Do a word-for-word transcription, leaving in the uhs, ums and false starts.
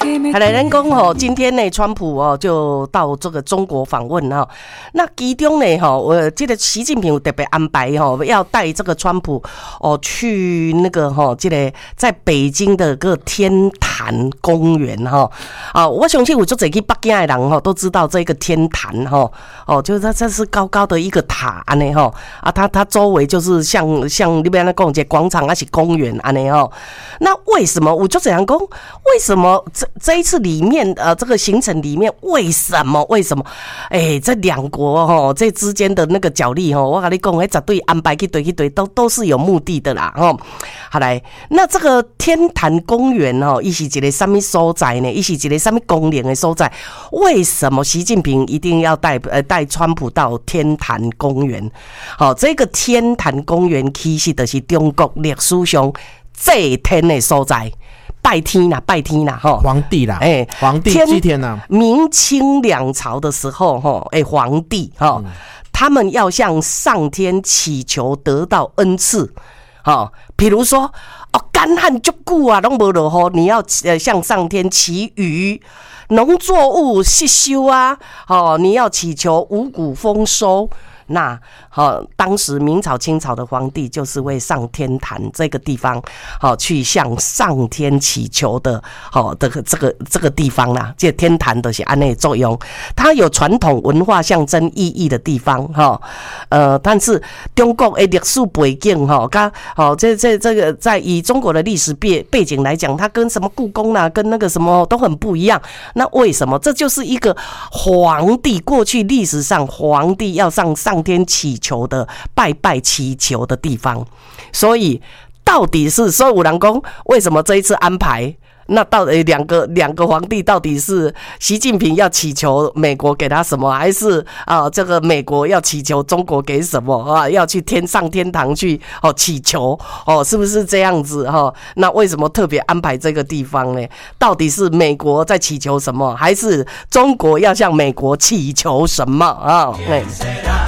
好来，咱讲吼，今天呢，川普哦就到这个中国访问哈。那其中呢，哈，我记得习近平有特别安排哈，要带这个川普哦去那个哈，这个在北京的个天坛公园哈。啊，我相信有做这去北京的人哈，都知道这个天坛哈，哦，就是它这是高高的一个塔安尼哈，啊，它它周围就是像像那边那讲一个广场还是公园安尼哈。那为什么我就这样讲？为什么这这一次里面呃这个行程里面为什么为什么哎这两国哈这之间的那个角力哈，我跟你讲，哎绝对安排去对去对都都是有目的的啦哈。好来，那这个天坛公园哈，伊是一个什么所在呢？伊是一个什么公园的所在？为什么习近平一定要带呃带川普到天坛公园？好，这个天坛公园其实就是中国历史上祭天的所在。拜天啦，拜天啦，哈， 皇帝啦， 哎， 皇帝祭天啦。 明清两朝的时候，哈，哎，皇帝哈，嗯、他们要向上天祈求得到恩赐，哈，比如说哦，干旱足久啊，拢无落雨，你要呃向上天祈雨，农作物失收啊，哦，你要祈求五谷丰收。那好、哦，当时明朝、清朝的皇帝就是为上天坛这个地方，好、哦、去向上天祈求的，好、哦、这个这个这个地方啦，这个天坛的是安内作用，它有传统文化象征意义的地方，哈、哦，呃，但是中国的历史背景，哈，刚好这这这个在以中国的历史背背景来讲，它跟什么故宫啊，跟那个什么都很不一样。那为什么？这就是一个皇帝过去历史上皇帝要上上。上天祈求的拜拜祈求的地方，所以到底是所以有人讲为什么这一次安排？那到底两个两个皇帝到底是习近平要祈求美国给他什么，还是啊这个美国要祈求中国给什么啊？要去天上天堂去哦祈求哦，是不是这样子哈、哦？那为什么特别安排这个地方呢？到底是美国在祈求什么，还是中国要向美国祈求什么啊？对。